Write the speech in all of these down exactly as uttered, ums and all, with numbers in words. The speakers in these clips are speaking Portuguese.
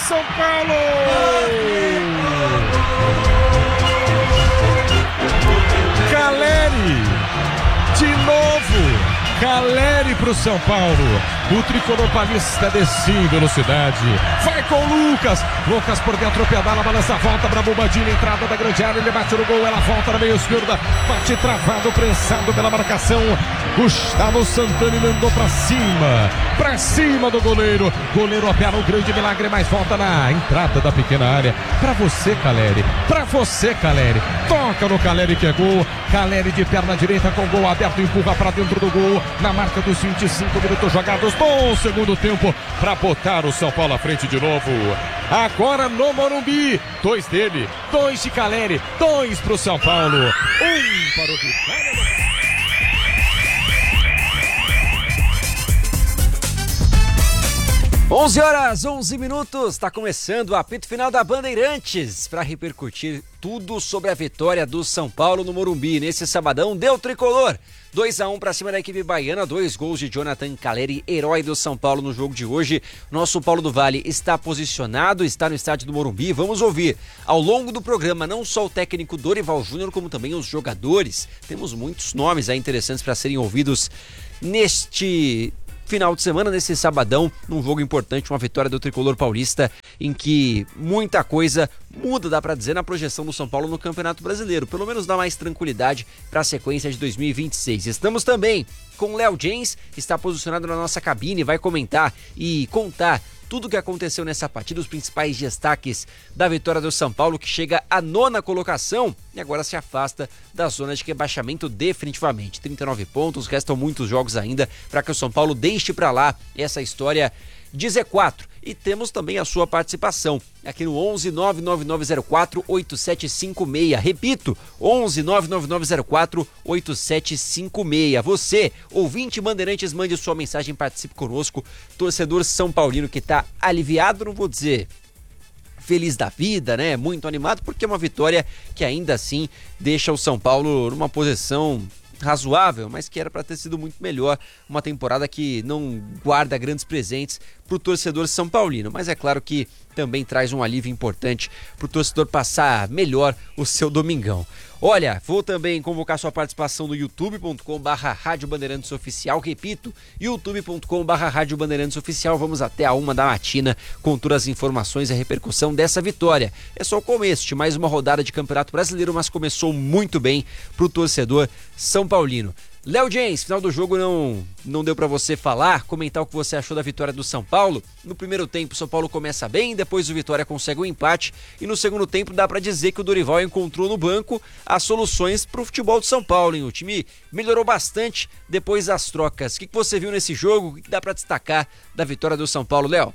São Paulo! Caleri, de novo, Caleri pro São Paulo. O tricolor paulista desce em velocidade. Vai com o Lucas. Lucas por dentro, pedala, balança, volta pra Bombadilha, entrada da grande área. Ele bate no gol, ela volta na meia esquerda. Bate travado, prensado pela marcação. Gustavo Santana mandou pra cima. Pra cima do goleiro. Goleiro opera o grande milagre, mas volta na entrada da pequena área. Pra você, Caleri. Pra você, Caleri. Toca no Caleri que é gol. Caleri de perna direita com gol aberto, empurra pra dentro do gol. Na marca dos vinte e cinco minutos jogados no segundo tempo, para botar o São Paulo à frente de novo. Agora no Morumbi, dois dele, dois de Caleri, dois pro São Paulo, um para o Vitória. onze horas, onze minutos, está começando o apito final da Bandeirantes para repercutir tudo sobre a vitória do São Paulo no Morumbi. Nesse sabadão deu tricolor, dois a um para cima da equipe baiana, dois gols de Jonathan Caleri, herói do São Paulo no jogo de hoje. Nosso Paulo do Vale está posicionado, está no estádio do Morumbi. Vamos ouvir ao longo do programa não só o técnico Dorival Júnior, como também os jogadores. Temos muitos nomes aí interessantes para serem ouvidos neste final de semana, nesse sabadão, num jogo importante, uma vitória do tricolor paulista, em que muita coisa muda, dá pra dizer, na projeção do São Paulo no Campeonato Brasileiro. Pelo menos dá mais tranquilidade para a sequência de dois mil e vinte e seis. Estamos também com o Léo Jens, que está posicionado na nossa cabine, vai comentar e contar tudo o que aconteceu nessa partida, os principais destaques da vitória do São Paulo, que chega à nona colocação e agora se afasta da zona de rebaixamento definitivamente. trinta e nove pontos, restam muitos jogos ainda para que o São Paulo deixe para lá essa história de Z quatro. E temos também a sua participação aqui no onze nove nove nove zero quatro oito sete cinco seis. Repito, onze nove nove nove zero quatro oito sete cinco seis. Você, ouvinte Bandeirantes, mande sua mensagem, participe conosco. Torcedor São Paulino que está aliviado, não vou dizer feliz da vida, né? Muito animado, porque é uma vitória que ainda assim deixa o São Paulo numa posição razoável, mas que era para ter sido muito melhor, uma temporada que não guarda grandes presentes para o torcedor são paulino, mas é claro que também traz um alívio importante para o torcedor passar melhor o seu domingão. Olha, vou também convocar sua participação no youtube ponto com barra Rádio Bandeirantes Oficial, repito, youtube ponto com barra Rádio Bandeirantes Oficial. Vamos até a uma da matina com todas as informações e a repercussão dessa vitória. É só o começo de mais uma rodada de Campeonato Brasileiro, mas começou muito bem para o torcedor são paulino. Léo Jens, final do jogo não, não deu pra você falar, comentar o que você achou da vitória do São Paulo. No primeiro tempo o São Paulo começa bem, depois o Vitória consegue um empate e no segundo tempo dá pra dizer que o Dorival encontrou no banco as soluções pro futebol do São Paulo, hein? O time melhorou bastante depois das trocas. O que você viu nesse jogo? O que dá pra destacar da vitória do São Paulo, Léo?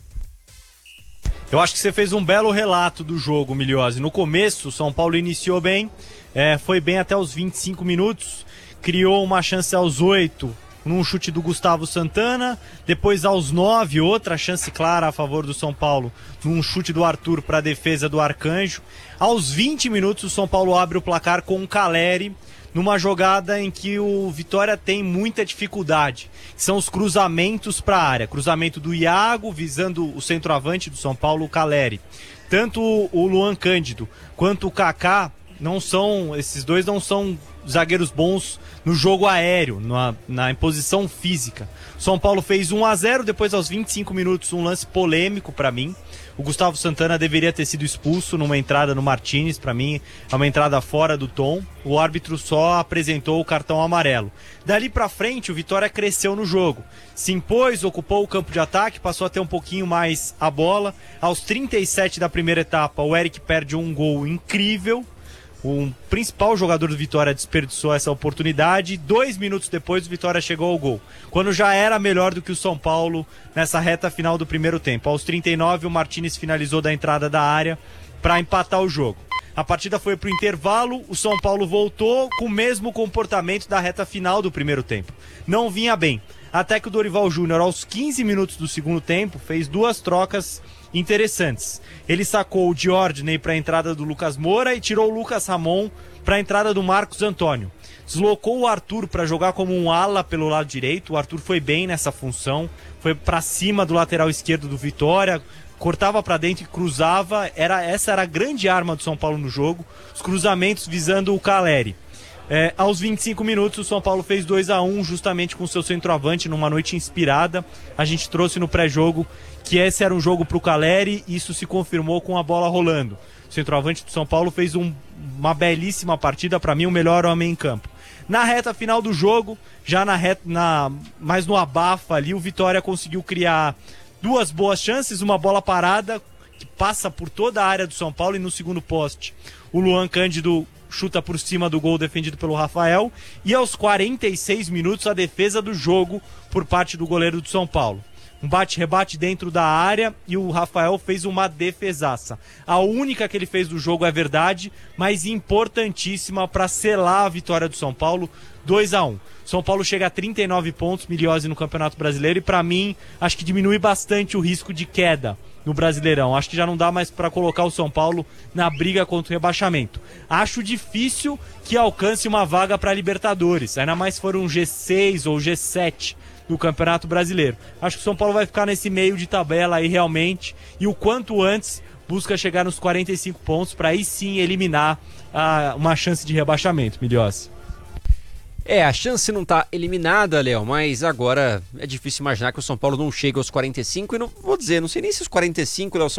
Eu acho que você fez um belo relato do jogo, Miliose. No começo o São Paulo iniciou bem, é, foi bem até os vinte e cinco minutos, criou uma chance aos oito num chute do Gustavo Santana, depois aos nove outra chance clara a favor do São Paulo num chute do Arthur para a defesa do Arcanjo. Aos vinte minutos o São Paulo abre o placar com o Caleri numa jogada em que o Vitória tem muita dificuldade, que são os cruzamentos para a área, cruzamento do Iago visando o centroavante do São Paulo, o Caleri. Tanto o Luan Cândido quanto o Kaká não são, esses dois não são zagueiros bons no jogo aéreo, na, na imposição física. São Paulo fez um a zero, depois aos vinte e cinco minutos um lance polêmico para mim. O Gustavo Santana deveria ter sido expulso numa entrada no Martínez, para mim é uma entrada fora do tom. O árbitro só apresentou o cartão amarelo. Dali para frente o Vitória cresceu no jogo, se impôs, ocupou o campo de ataque, passou a ter um pouquinho mais a bola. Aos trinta e sete da primeira etapa o Eric perde um gol incrível. O principal jogador do Vitória desperdiçou essa oportunidade. Dois minutos depois o Vitória chegou ao gol, quando já era melhor do que o São Paulo nessa reta final do primeiro tempo. Aos trinta e nove o Martínez finalizou da entrada da área para empatar o jogo. A partida foi para o intervalo, o São Paulo voltou com o mesmo comportamento da reta final do primeiro tempo. Não vinha bem, até que o Dorival Júnior, aos quinze minutos do segundo tempo, fez duas trocas interessantes. Ele sacou o Diordney para a entrada do Lucas Moura e tirou o Lucas Ramon para a entrada do Marcos Antônio. Deslocou o Arthur para jogar como um ala pelo lado direito. O Arthur foi bem nessa função, foi para cima do lateral esquerdo do Vitória, cortava para dentro e cruzava, era, essa era a grande arma do São Paulo no jogo, os cruzamentos visando o Caleri. É, aos vinte e cinco minutos o São Paulo fez dois a um justamente com o seu centroavante numa noite inspirada. A gente trouxe no pré-jogo que esse era um jogo para o Caleri e isso se confirmou com a bola rolando. O centroavante do São Paulo fez um, uma belíssima partida, para mim o melhor homem em campo. Na reta final do jogo, já na reta, na, mais no abafa ali, o Vitória conseguiu criar duas boas chances, uma bola parada que passa por toda a área do São Paulo e no segundo poste o Luan Cândido chuta por cima do gol defendido pelo Rafael, e aos quarenta e seis minutos a defesa do jogo por parte do goleiro do São Paulo. Um bate-rebate dentro da área e o Rafael fez uma defesaça. A única que ele fez do jogo é verdade, mas importantíssima para selar a vitória do São Paulo, dois a um. São Paulo chega a trinta e nove pontos, Miliose, no Campeonato Brasileiro, e para mim acho que diminui bastante o risco de queda no Brasileirão. Acho que já não dá mais para colocar o São Paulo na briga contra o rebaixamento. Acho difícil que alcance uma vaga para Libertadores, ainda mais se for um G seis ou G sete do Campeonato Brasileiro. Acho que o São Paulo vai ficar nesse meio de tabela aí realmente, e o quanto antes busca chegar nos quarenta e cinco pontos para aí sim eliminar ah, uma chance de rebaixamento, Miliose. É, a chance não tá eliminada, Léo, mas agora é difícil imaginar que o São Paulo não chega aos quarenta e cinco, e não vou dizer, não sei nem se os quarenta e cinco, Léo, são